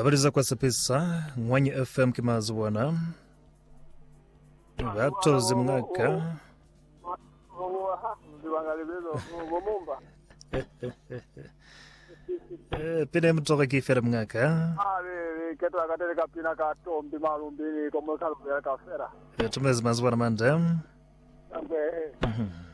habari za kwa sapesa Ngwanyi FM kimazuwana batoze mwaka pene mtoka kifera mwaka ketwa katereka pina katombi malumbini komwe kalubera kafera tumezi mazuwana manda ambe